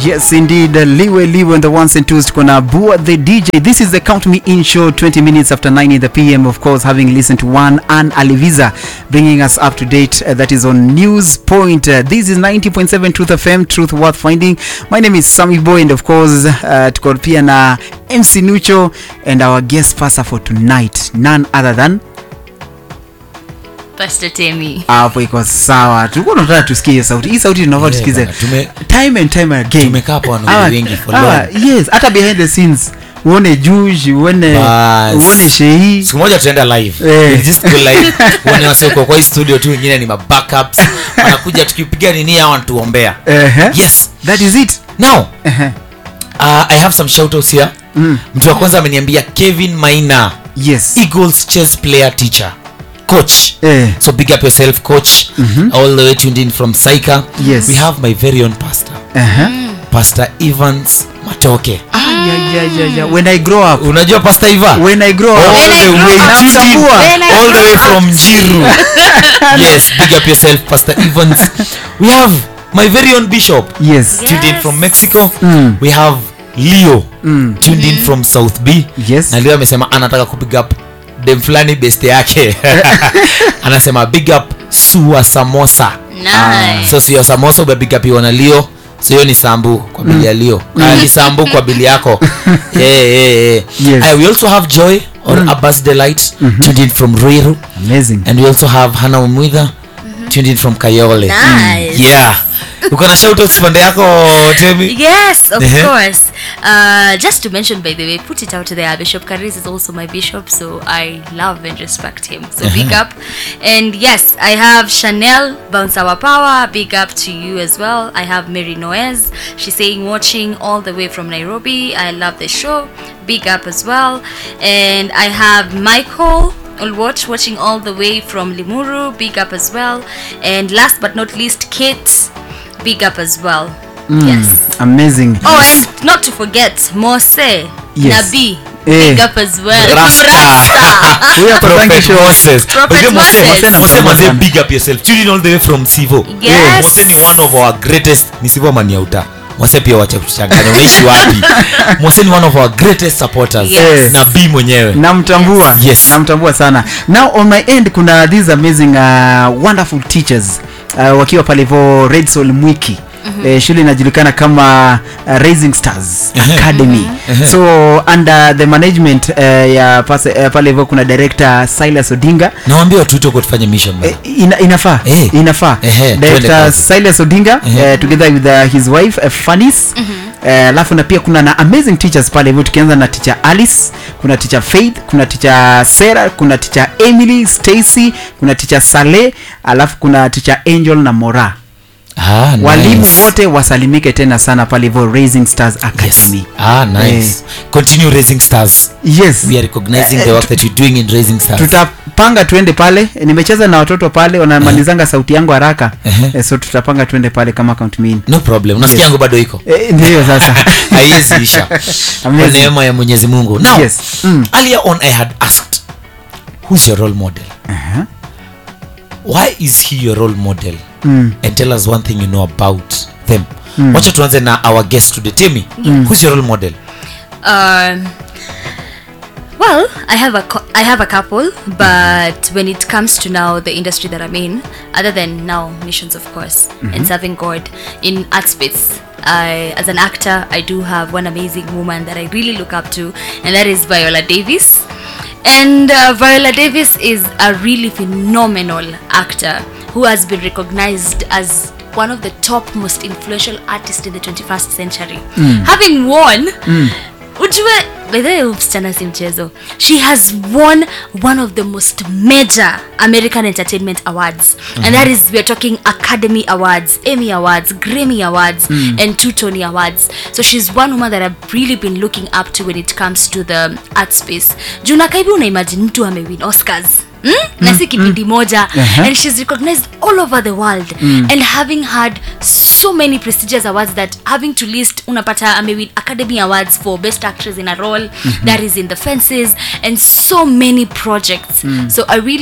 Yes, indeed. Liwe and the ones and twos. Kona Bua the DJ. This is the Count Me In show, 20 minutes after 9 in the PM. Of course, having listened to one Anne Aliviza, bringing us up to date. That is on News Point. This is 90.7 Truth FM, Truth Worth Finding. My name is Sammy Boy, and of course, tuko pia na MC Nucho, and our guest pastor for tonight, none other than Pastor Temi. Hapo iko sawa. Tulikuwa tunataka tusikie sauti. Hii sauti tunataka tusikize. Time and time again. Tumekaa hapo wana wengi for long. Yes, hata behind the scenes. Uone Juji, uone Shehi. Siku moja tutaenda live. We'll just go live. Uone waseko kwa hii studio tu, wengine ni backups. Wanakuja tukipiga nini hao wanatuombea. Yes, that is it. Now, I have some shout outs here. Mtu wa kwanza ameniambia Kevin Maina. Yes. Eagles chess player teacher. Coach. So big up yourself, coach. All the way tuned in from Saika. Yes. We have my very own pastor. Pastor Evans Matoke. Yeah. When I grow up. Unajua Pastor Eva? When I grow up. All the way from Jiru. Yes, big up yourself, Pastor Evans. We have my very own bishop. Yes. Tuned in from Mexico. We have Leo. Tuned in from South B. Yes. Na Leo amesema anataka kubig up dem fulani beste yake. Anasema big up Suwa Samosa. Nice. So Suwa Samosa big up you na Leo. So hiyo ni sambu kwa bili ya Leo. Ni sambu kwa bili yako. Yes. We also have Joy or Abbas Delight tuned in from Ruiru. Amazing. And we also have Hannah Umwitha tuned in from Kayole. Nice. Yeah. Uko na shout outs pande yako Temi? Yes, of course. Just to mention, by the way, put it out there, Bishop Karis is also my bishop, so I love and respect him. So big up. And yes, I have Chanel, Bounce Our Power, big up to you as well. I have Mary Noez, she's saying watching all the way from Nairobi. I love the show, big up as well. And I have Michael watching all the way from Limuru, big up as well. And last but not least, Kate, big up as well. Yes. Amazing. Oh, and not to forget Mose, Nabi, big up as well. We are Prophet Moses. Prophet Mose, big up yourself. Tune in all the way from Sivo. Yes. Mose ni one of our greatest. Ni Sivo maniauta. Mose pia wacha kuchanganya. Unaishi wapi? Mose ni one of our greatest supporters. Yes. Nabii mwenyewe. Namtambua. Yes. Namtambua sana. Now on my end kuna these amazing wonderful teachers wakiwa pale vo Red Soul Mwiki. Shule inajulikana kama Rising Stars Academy. So under the management ya pale hivyo kuna director Silas Odinga. Naambia watu tuko kufanya mission. Inafaa. Director Silas Odinga together with his wife Fanis. Alafu na pia kuna na amazing teachers pale hivyo, tukianza na teacher Alice, kuna teacher Faith, kuna teacher Sarah, kuna teacher Emily, Stacy, kuna teacher Saleh, alafu kuna teacher Angel na Mora. Nice. Walimu wote wasalimike tena sana pale hivyo Rising Stars Academy. Yes. Nice. Continue Rising Stars. Yes. We are recognizing the work that you're doing in Rising Stars. Tutapanga tuende pale. Nimecheza na watoto pale wanamalizanga sauti yangu haraka. So tutapanga tuende pale kama count me in. No problem. Unasikia yangu bado iko. Ndio sasa. Haiwezi isha. Kwa neema ya Mwenyezi Mungu. Now, earlier on I had asked, who's your role model? Why is he your role model? And tell us one thing you know about them. Wacha tuanze na our guest today. Temi, who's your role model? Well, I have a couple, but when it comes to now the industry that I'm in, other than now missions of course, and serving God in art space, as an actor, I do have one amazing woman that I really look up to, and that is Viola Davis. And Viola Davis is a really phenomenal actor who has been recognized as one of the top most influential artists in the 21st century. Having won, she has won one of the most major American entertainment awards, and that is, we're talking Academy Awards, Emmy Awards, Grammy Awards, and 2 Tony Awards. So she's one woman that I've really been looking up to when it comes to the art space. Juna kaibi una imagine mtu amewin Oscars na si kipindi moja, and she's recognized all over the world, and having had so many prestigious awards that having to list, unapata amewin Academy Awards for Best Actress in a Role, that is in The Fences, and so many projects. So I really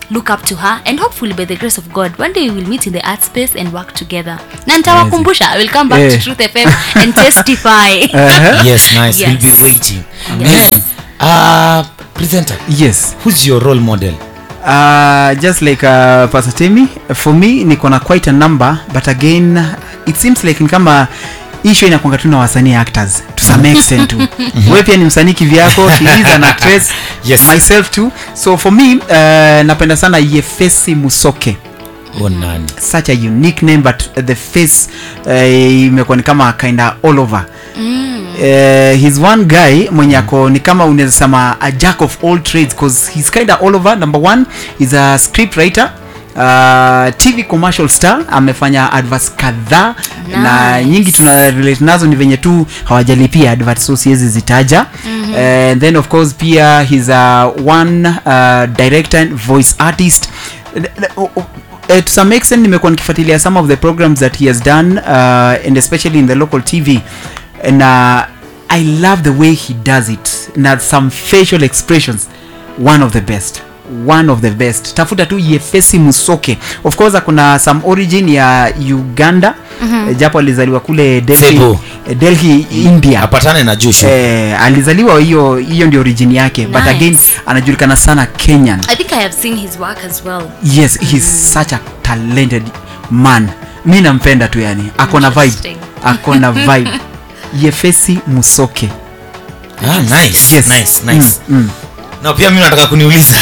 look up to her, and hopefully by the grace of God one day we will meet in the art space and work together. Na nitawakumbusha, I will come back to Truth FM and testify. Yes, nice. Yes. We'll be waiting. Yes. Presenter, Yes. who's your role model? Just like Pastor Temi, for me niko na quite a number, but again it seems like ni kama issue inakuanga tu na wasanii actors to some extent tu. Wewe pia ni msanii kivyako, she is an actress. Yes. Myself too. So for me napenda sana Yefesi Musoke. Nani? Such a unique name, but the face imekuwa ni kama kinda all over. He's one guy mwenye ako ni kama unaweza sema a jack of all trades, because he's kinda all over. Number one, he's a script writer, TV commercial star, amefanya adverts kadhaa. Nice. Na nyingi tuna relate nazo ni venye tu hawajalipia adverts, so siwezi zitaja. And then of course pia he's a one director and voice artist. To some extent nimekuwa nikifuatilia some of the programs that he has done, and especially in the local TV, and I love the way he does it. Na some facial expressions, one of the best. Tafuta tu Yefesi Musoke. Of course kuna some origin ya Uganda, japo alizaliwa kule Delhi India. Apatane na Joshua. Alizaliwa hiyo ndio origin yake. Nice. But again anajulikana sana Kenyan. I think I have seen his work as well. Yes, he's such a talented man. Mimi nampenda tu yani. Akona vibe. Yefesi Musoke. Nice. Yes. Nice. Na pia mimi nataka kuniuliza.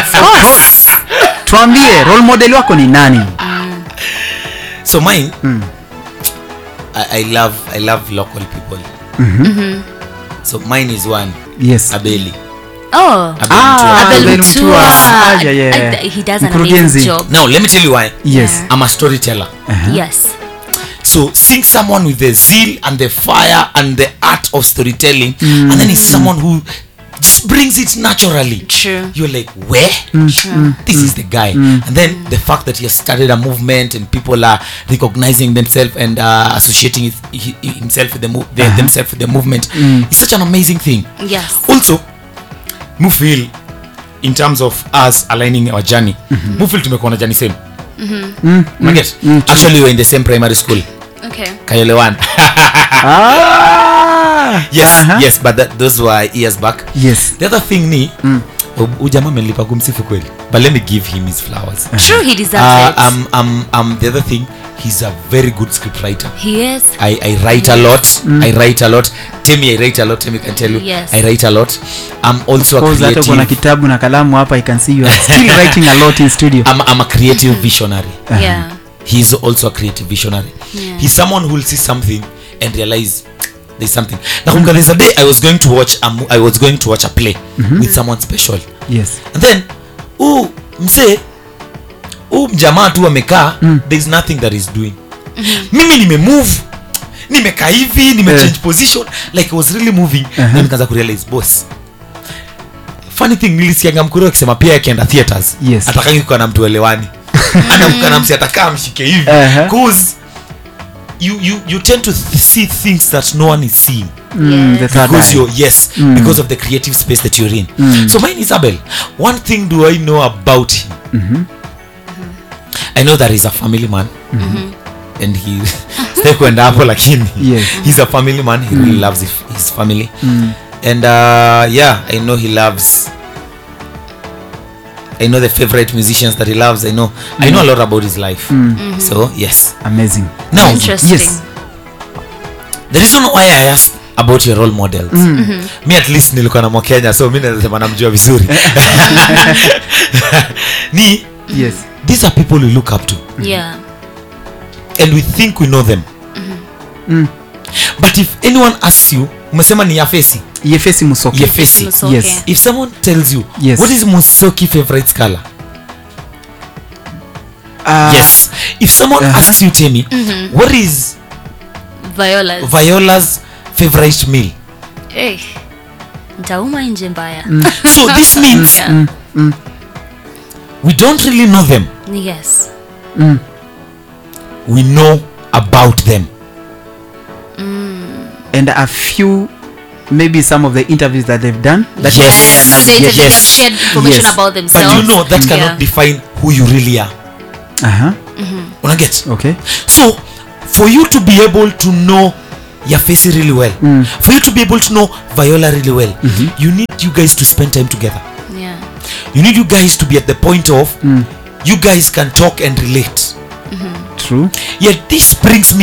Tuambie role model wako ni nani? So mine, I love local people. So mine is one. Yes. Abeli. Oh, Abel Mutua. Yeah. He does an amazing job. Now let me tell you why. Yes. I'm a storyteller. Yes. So seeing someone with the zeal and the fire and the art of storytelling, and then he's someone who just brings it naturally. True. You're like, where? This is the guy. And then the fact that he has started a movement and people are recognizing themselves and associating himself with themselves with the movement is such an amazing thing. Yes. Also, Mufil, in terms of us aligning our journey, Mufil tumekuwa na journey same. Actually, we're in the same primary school. Okay. Kayole 1. Yes, but those were years back. Yes. The other thing ni ujama amelipa kumsifu kweli, but let me give him his flowers. True, he deserves it. The other thing, he's a very good script writer. He is. I write a lot. I write a lot. Temi, I write a lot. Temi can tell you. Yes. I write a lot. I'm also a creative. Hata kuna kitabu na kalamu hapa, I can see you are still writing a lot in studio. I'm a creative visionary. Yeah. He's also a creative visionary. Yeah. He's someone who will see something and realize there's something. Now, there's a day I was going to watch a play with someone special. Yes. And then, mjamaa tu amekaa, there's nothing that he's doing. Mimi nimemove, nimekaa hivi, change position, like I was really moving. Then nikaanza kurealize, boss, funny thing, nilisikianga Mkuru akisema pia akienda theaters, yes, atakangi kukaa na mtu elewani. Anakukaa na msi atakaa mshike hivi. Because you tend to see things that no one is seeing. Because of the creative space that you're in. So mine is Abel. One thing do I know about him. I know that he's a family man. And he he's a family man. He really loves his family. And I know he loves, I know the favorite musicians that he loves. I know a lot about his life. So yes, amazing. Now, interesting. Yes, the reason why I asked about your role models, me at least nilikuwa na Mkenya, so mimi nasema namjua vizuri. Yes, these are people we look up to. Yeah. And we think we know them. But if anyone asks you, umesema ni Yefesi Musoke. Yefesi. Yes. If someone tells you, yes, what is Musoki favorite color? Yes. If someone asks you, Temi, what is Viola's favorite meal? Ntauma nje mbaya. So this means we don't really know them. Yes. We know about them. And a few maybe some of the interviews that they've done. That Yes. Some of the interviews Yes. have shared information Yes. about But themselves. you know that cannot Yeah. define who you really are. Uh-huh. Una get? Okay. So for you to be able to know Yafesi really well, for you to be able to know Viola really well, you need you guys to spend time together. Yeah. You need you guys to be at the point of you guys can talk and relate. True. Yet this brings me